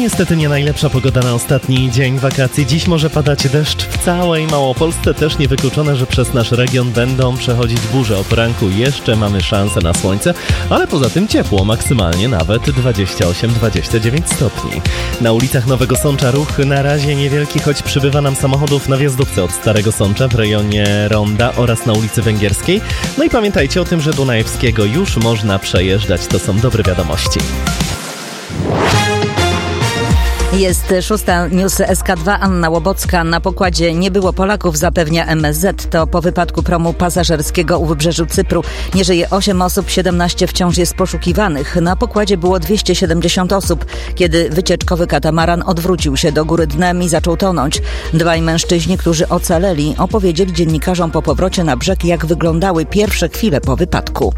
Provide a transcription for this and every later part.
niestety nie najlepsza pogoda na ostatni dzień wakacji. Dziś może padać deszcz w całej Małopolsce. Też niewykluczone, że przez nasz region będą przechodzić burze. O poranku jeszcze mamy szansę na słońce, ale poza tym ciepło, maksymalnie nawet 28-29 stopni. Na ulicach Nowego Sącza ruch na razie niewielki, choć przybywa nam samochodów na wjazdówce od Starego Sącza w rejonie Ronda oraz na ulicy Węgierskiej. No i pamiętajcie o tym, że Dunajewskiego już można przejeżdżać. To są dobre wiadomości. Jest 6. News SK2. Anna Łobocka. Na pokładzie nie było Polaków, zapewnia MSZ. To po wypadku promu pasażerskiego u wybrzeżu Cypru. Nie żyje 8 osób, 17 wciąż jest poszukiwanych. Na pokładzie było 270 osób, kiedy wycieczkowy katamaran odwrócił się do góry dnem i zaczął tonąć. Dwaj mężczyźni, którzy ocaleli, opowiedzieli dziennikarzom po powrocie na brzeg, jak wyglądały pierwsze chwile po wypadku.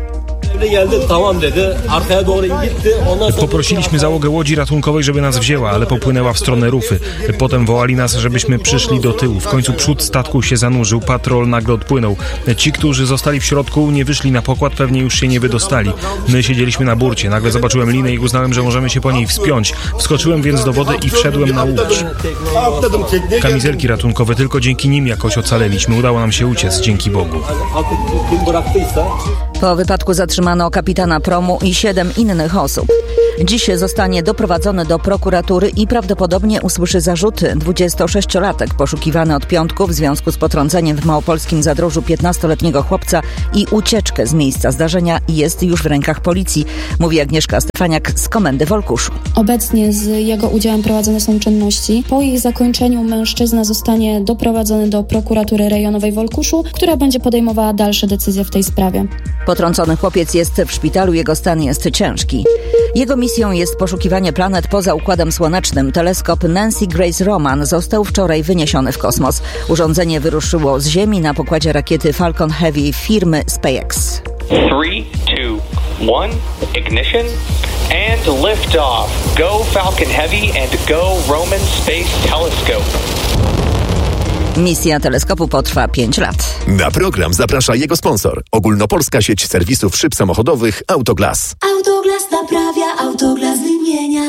Poprosiliśmy załogę łodzi ratunkowej, żeby nas wzięła, ale popłynęła w stronę Rufy. Potem wołali nas, żebyśmy przyszli do tyłu. W końcu przód statku się zanurzył, patrol nagle odpłynął. Ci, którzy zostali w środku, nie wyszli na pokład, pewnie już się nie wydostali. My siedzieliśmy na burcie. Nagle zobaczyłem linę i uznałem, że możemy się po niej wspiąć. Wskoczyłem więc do wody i wszedłem na łódź. Kamizelki ratunkowe, tylko dzięki nim jakoś ocaleliśmy. Udało nam się uciec, dzięki Bogu. Po wypadku zatrzymano kapitana promu i 7 innych osób. Dziś zostanie doprowadzony do prokuratury i prawdopodobnie usłyszy zarzuty. 26-latek poszukiwany od piątku w związku z potrąceniem w małopolskim Zadrożu 15-letniego chłopca i ucieczkę z miejsca zdarzenia jest już w rękach policji, mówi Agnieszka Stefaniak z Komendy w Olkuszu. Obecnie z jego udziałem prowadzone są czynności. Po ich zakończeniu mężczyzna zostanie doprowadzony do prokuratury rejonowej w Olkuszu, która będzie podejmowała dalsze decyzje w tej sprawie. Potrącony chłopiec jest w szpitalu, jego stan jest ciężki. Jego misją jest poszukiwanie planet poza Układem Słonecznym. Teleskop Nancy Grace Roman został wczoraj wyniesiony w kosmos. Urządzenie wyruszyło z Ziemi na pokładzie rakiety Falcon Heavy firmy SpaceX. 3, 2, 1, ignition and lift off. Go Falcon Heavy and go Roman Space Telescope. Misja teleskopu potrwa 5 lat. Na program zaprasza jego sponsor. Ogólnopolska sieć serwisów szyb samochodowych Autoglas. Autoglas naprawia, Autoglas wymienia.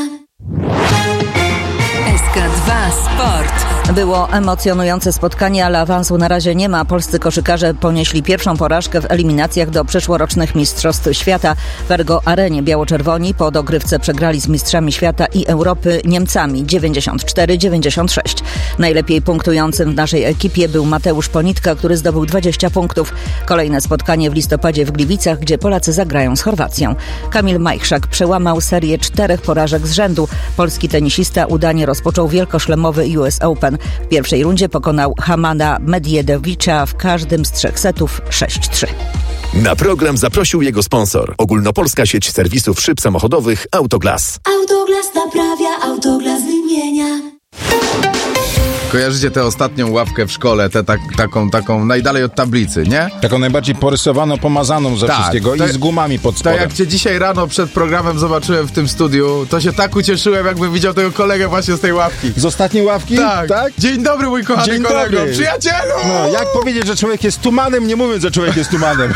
SK2 Sport. Było emocjonujące spotkanie, ale awansu na razie nie ma. Polscy koszykarze ponieśli pierwszą porażkę w eliminacjach do przyszłorocznych Mistrzostw Świata. W Ergo Arenie biało-czerwoni po dogrywce przegrali z mistrzami świata i Europy Niemcami 94-96. Najlepiej punktującym w naszej ekipie był Mateusz Ponitka, który zdobył 20 punktów. Kolejne spotkanie w listopadzie w Gliwicach, gdzie Polacy zagrają z Chorwacją. Kamil Majchrzak przełamał serię 4 porażek z rzędu. Polski tenisista udanie rozpoczął wielkoszlemowy US Open. W pierwszej rundzie pokonał Hamada Medjedowicza w każdym z 3 setów 6-3. Na program zaprosił jego sponsor. Ogólnopolska sieć serwisów szyb samochodowych Autoglas. Autoglas naprawia, Autoglas wymienia. Kojarzycie tę ostatnią ławkę w szkole, tę taką najdalej od tablicy, nie? Taką najbardziej porysowaną, pomazaną ze wszystkiego i z gumami pod spodem. Tak jak cię dzisiaj rano przed programem zobaczyłem w tym studiu, to się tak ucieszyłem, jakbym widział tego kolegę właśnie z tej ławki. Z ostatniej ławki? Tak. Dzień dobry, mój kochany kolego, przyjacielu! No, jak powiedzieć, że człowiek jest tumanem, nie mówiąc, że człowiek jest tumanem.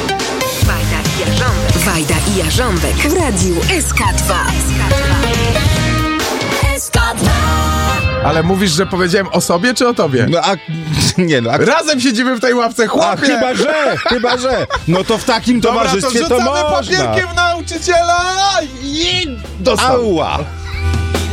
Wajda i Jarząbek w radiu SK2. SK2. Ale mówisz, że powiedziałem o sobie, czy o tobie? Razem siedzimy w tej ławce, chłopie! Chyba że. No to w takim towarzystwie to można. Papierkiem nauczyciela i dostał. Ała!